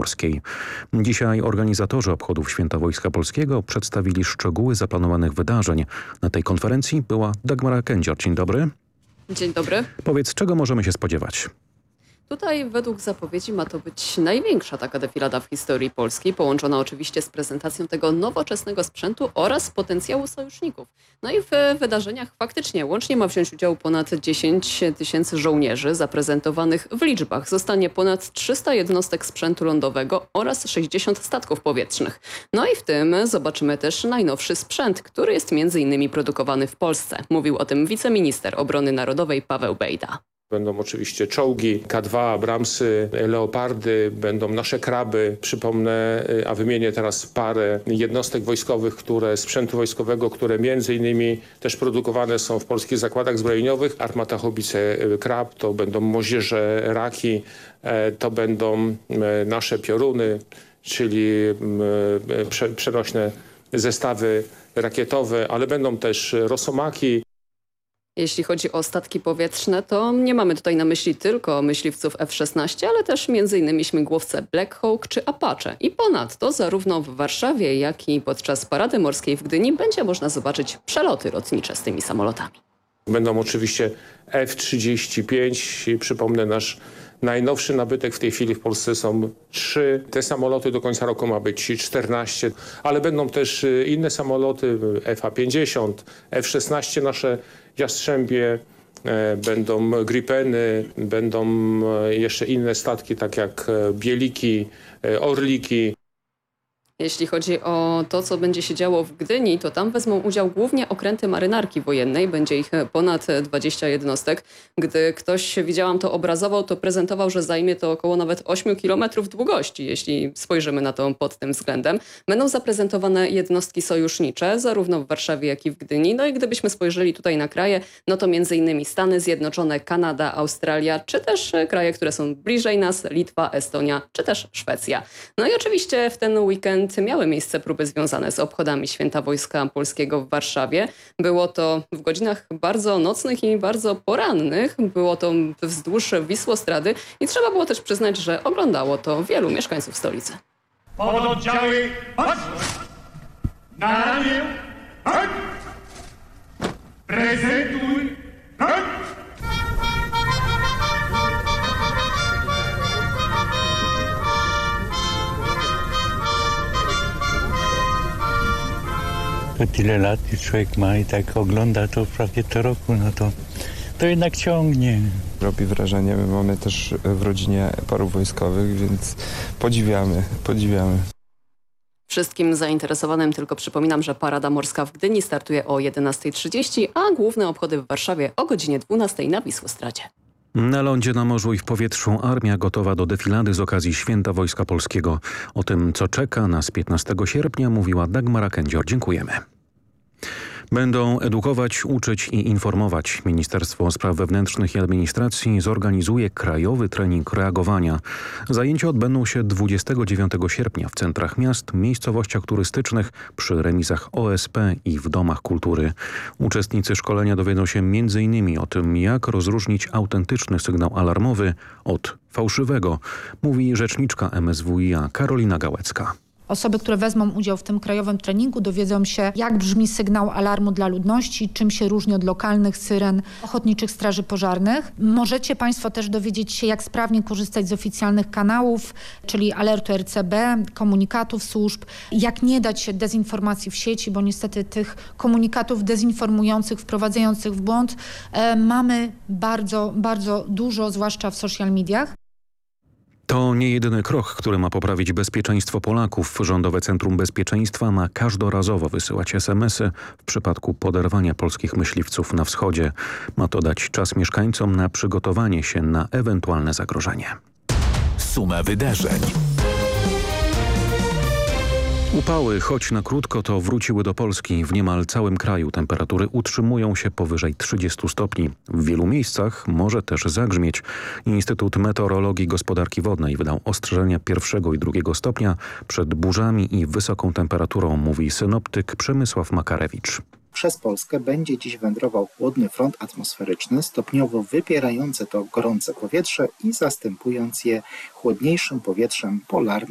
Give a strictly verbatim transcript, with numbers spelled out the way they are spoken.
morskiej. Dzisiaj organizatorzy obchodów Święta Wojska Polskiego przedstawili szczegóły zaplanowanych wydarzeń. Na tej konferencji była Dagmara Kędzior. Dzień dobry. Dzień dobry. Powiedz, czego możemy się spodziewać? Tutaj według zapowiedzi ma to być największa taka defilada w historii Polski, połączona oczywiście z prezentacją tego nowoczesnego sprzętu oraz potencjału sojuszników. No i w wydarzeniach faktycznie łącznie ma wziąć udział ponad dziesięć tysięcy żołnierzy zaprezentowanych w liczbach. Zostanie ponad trzysta jednostek sprzętu lądowego oraz sześćdziesiąt statków powietrznych. No i w tym zobaczymy też najnowszy sprzęt, który jest między innymi produkowany w Polsce. Mówił o tym wiceminister obrony narodowej Paweł Bejda. Będą oczywiście czołgi, K dwa, Abramsy, Leopardy, będą nasze kraby. Przypomnę, a wymienię teraz parę jednostek wojskowych, które sprzętu wojskowego, które między innymi też produkowane są w polskich zakładach zbrojeniowych. Armata Haubice Krab, to będą moździerze Raki, to będą nasze pioruny, czyli przenośne zestawy rakietowe, ale będą też rosomaki. Jeśli chodzi o statki powietrzne, to nie mamy tutaj na myśli tylko myśliwców F szesnaście, ale też między innymi śmigłowce Black Hawk czy Apache. I ponadto zarówno w Warszawie, jak i podczas Parady Morskiej w Gdyni będzie można zobaczyć przeloty lotnicze z tymi samolotami. Będą oczywiście F trzydzieści pięć, przypomnę, nasz najnowszy nabytek w tej chwili w Polsce są trzy. Te samoloty do końca roku ma być czternaście, ale będą też inne samoloty, F A pięćdziesiąt, F szesnaście nasze Jastrzębie, będą Gripeny, będą jeszcze inne statki, tak jak Bieliki, Orliki. Jeśli chodzi o to, co będzie się działo w Gdyni, to tam wezmą udział głównie okręty marynarki wojennej. Będzie ich ponad dwadzieścia jednostek. Gdy ktoś, widziałam to obrazowo, to prezentował, że zajmie to około nawet ośmiu kilometrów długości, jeśli spojrzymy na to pod tym względem. Będą zaprezentowane jednostki sojusznicze, zarówno w Warszawie, jak i w Gdyni. No i gdybyśmy spojrzeli tutaj na kraje, no to między innymi Stany Zjednoczone, Kanada, Australia, czy też kraje, które są bliżej nas, Litwa, Estonia, czy też Szwecja. No i oczywiście w ten weekend miały miejsce próby związane z obchodami Święta Wojska Polskiego w Warszawie. Było to w godzinach bardzo nocnych i bardzo porannych. Było to wzdłuż Wisłostrady i trzeba było też przyznać, że oglądało to wielu mieszkańców stolicy. Pododdziały, chodź! Na ramię, chodź! Prezentuj, chodź! Tyle lat i człowiek ma i tak ogląda to prawie co roku, no to, to jednak ciągnie. Robi wrażenie, my mamy też w rodzinie paru wojskowych, więc podziwiamy, podziwiamy. Wszystkim zainteresowanym tylko przypominam, że Parada Morska w Gdyni startuje o jedenastej trzydzieści, a główne obchody w Warszawie o godzinie dwunastej na Wisłostradzie. Na lądzie, na morzu i w powietrzu armia gotowa do defilady z okazji Święta Wojska Polskiego. O tym, co czeka nas piętnastego sierpnia, mówiła Dagmara Kędzior. Dziękujemy. Będą edukować, uczyć i informować. Ministerstwo Spraw Wewnętrznych i Administracji zorganizuje krajowy trening reagowania. Zajęcia odbędą się dwudziestego dziewiątego sierpnia w centrach miast, miejscowościach turystycznych, przy remizach O S P i w domach kultury. Uczestnicy szkolenia dowiedzą się między innymi o tym, jak rozróżnić autentyczny sygnał alarmowy od fałszywego, mówi rzeczniczka M S W i A Karolina Gałecka. Osoby, które wezmą udział w tym krajowym treningu, dowiedzą się, jak brzmi sygnał alarmu dla ludności, czym się różni od lokalnych syren ochotniczych straży pożarnych. Możecie Państwo też dowiedzieć się, jak sprawnie korzystać z oficjalnych kanałów, czyli alertu R C B, komunikatów służb, jak nie dać się dezinformacji w sieci, bo niestety tych komunikatów dezinformujących, wprowadzających w błąd e, mamy bardzo, bardzo dużo, zwłaszcza w social mediach. To nie jedyny krok, który ma poprawić bezpieczeństwo Polaków. Rządowe Centrum Bezpieczeństwa ma każdorazowo wysyłać es em esy w przypadku poderwania polskich myśliwców na wschodzie. Ma to dać czas mieszkańcom na przygotowanie się na ewentualne zagrożenie. Suma wydarzeń. Upały, choć na krótko, to wróciły do Polski. W niemal całym kraju temperatury utrzymują się powyżej trzydziestu stopni. W wielu miejscach może też zagrzmieć. Instytut Meteorologii i Gospodarki Wodnej wydał ostrzeżenia pierwszego i drugiego stopnia przed burzami i wysoką temperaturą, mówi synoptyk Przemysław Makarewicz. Przez Polskę będzie dziś wędrował chłodny front atmosferyczny, stopniowo wypierający to gorące powietrze i zastępując je chłodniejszym powietrzem polarnym.